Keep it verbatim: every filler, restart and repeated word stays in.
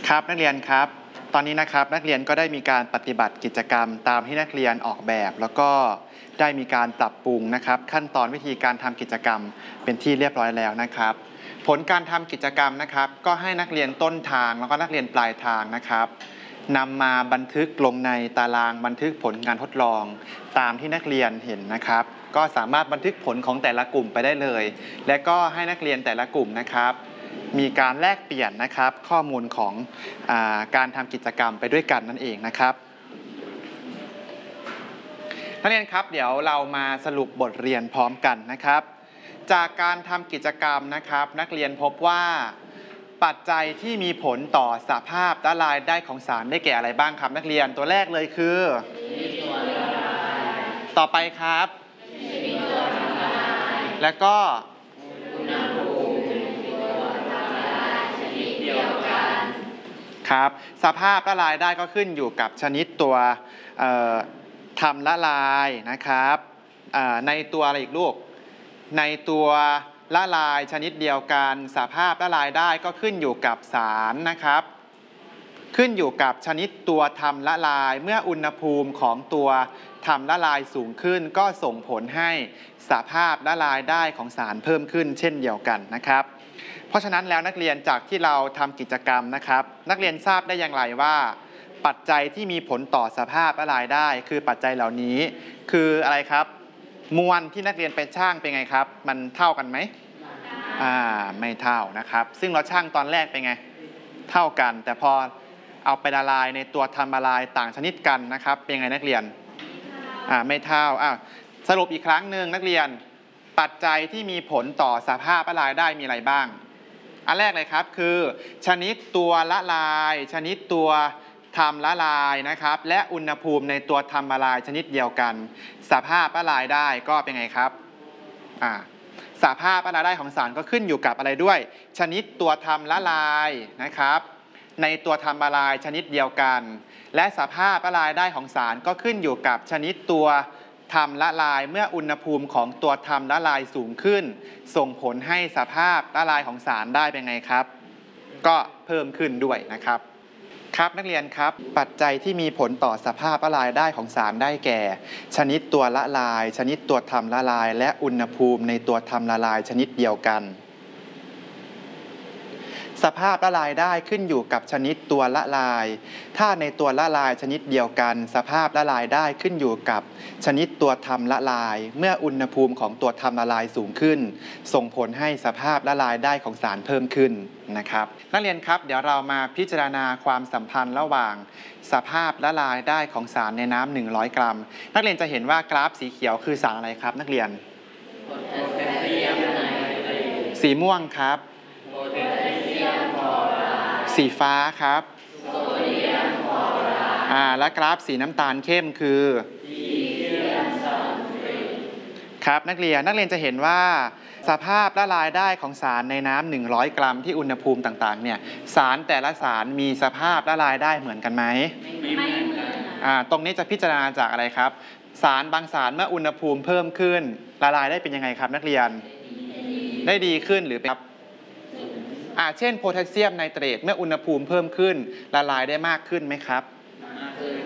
ครับนักเรียนครับตอนนี้นะครับนักเรียนก็ได้มีการปฏิบัติกิจกรรมตามที่นักเรียนออกแบบ แล้วก็ได้มีการปรับปรุงนะครับขั้นตอนวิธีการทำกิจกรรมเป็นที่เรียบร้อยแล้วนะครับผลการทำกิจกรรมนะครับก็ให้นักเรียนต้นทางแล้วก็นักเรียนปลายทางนะครับนำมาบันทึกลงในตารางบันทึกผลการทดลองตามที่นักเรียนเห็นนะครับก็สามารถบันทึกผลของแต่ละกลุ่มไปได้เลยและก็ให้นักเรียนแต่ละกลุ่มนะครับมีการแลกเปลี่ยนนะครับข้อมูลของอาการทำกิจกรรมไปด้วยกันนั่นเองนะครับนักเรียนครับเดี๋ยวเรามาสรุปบทเรียนพร้อมกันนะครับจากการทำกิจกรรมนะครับนักเรียนพบว่าปัจจัยที่มีผลต่อสภาพละลายได้ของสารได้แก่อะไรบ้างครับนักเรียนตัวแรกเลยคือต่อไปครับแล้วก็ครับสภาพละลายได้ก็ขึ้นอยู่กับชนิดตัวทำละลายนะครับในตัวอะไรอีกลูกในตัวละลายชนิดเดียวกันสภาพละลายได้ก็ขึ้นอยู่กับสารนะครับขึ้นอยู่กับชนิดตัวทำละลายเมื่ออุณหภูมิของตัวทำละลายสูงขึ้นก็ส่งผลให้สภาพละลายได้ของสารเพิ่มขึ้นเช่นเดียวกันนะครับเพราะฉะนั้นแล้วนักเรียนจากที่เราทำกิจกรรมนะครับนักเรียนทราบได้อย่างไรว่าปัจจัยที่มีผลต่อสภาพละลายได้คือปัจจัยเหล่านี้คืออะไรครับมวลที่นักเรียนไปชั่งเป็นไงครับมันเท่ากันไหมอ่าไม่เท่านะครับซึ่งเราชั่งตอนแรกเป็นไงเท่ากันแต่พอเอาไปละลายในตัวทำละลายต่างชนิดกันนะครับเป็นไงนักเรียนอ่าไม่เท่าอ่าสรุปอีกครั้งหนึ่งนักเรียนปัจจัยที่มีผลต่อสภาพละลายได้มีอะไรบ้างอันแรกเลยครับคือชนิดตัวละลายชนิดตัวทำละลายนะครับและอุณหภูมิในตัวทำละลายชนิดเดียวกันสภาพละลายได้ก็เป็นไงครับอ่าสภาพละลายได้ของสารก็ขึ้นอยู่กับอะไรด้วยชนิดตัวทำละลายนะครับในตัวทำละลายชนิดเดียวกันและสภาพละลายได้ของสารก็ขึ้นอยู่กับชนิดตัวทำละลายเมื่ออุณหภูมิของตัวทำละลายสูงขึ้นส่งผลให้สภาพละลายของสารได้เป็นไงครับก็เพิ่มขึ้นด้วยนะครับครับนักเรียนครับปัจจัยที่มีผลต่อสภาพละลายได้ของสารได้แก่ชนิดตัวละลายชนิดตัวทำละลายและอุณหภูมิในตัวทำละลายชนิดเดียวกันสภาพละลายได้ขึ้นอยู่กับชนิดตัวละลายถ้าในตัวละลายชนิดเดียวกันสภาพละลายได้ขึ้นอยู่กับชนิดตัวทำละลายเมื่ออุณหภูมิของตัวทำละลายสูงขึ้นส่งผลให้สภาพละลายได้ของสารเพิ่มขึ้นนะครับนักเรียนครับเดี๋ยวเรามาพิจารณาความสัมพันธ์ระหว่างสภาพละลายได้ของสารในน้ำหนึ่งร้อยกรัมนักเรียนจะเห็นว่ากราฟสีเขียวคือสารอะไรครับนักเรียนสีม่วงครับสีฟ้าครับอ่าและกราฟสีน้ำตาลเข้มคือครับนักเรียนนักเรียนจะเห็นว่าสภาพละลายได้ของสารในน้ำหนึ่งร้อยกรัมที่อุณหภูมิต่างๆเนี่ยสารแต่ละสารมีสภาพละลายได้เหมือนกันไหมไม่เหมือนอ่าตรงนี้จะพิจารณาจากอะไรครับสารบางสารเมื่ออุณหภูมิเพิ่มขึ้นละลายได้เป็นยังไงครับนักเรียนได้ดีขึ้นหรือครับอ่าเช่นโพแทสเซียมไนเตรตเมื่ออุณหภูมิเพิ่มขึ้นละลายได้มากขึ้นไหมครับ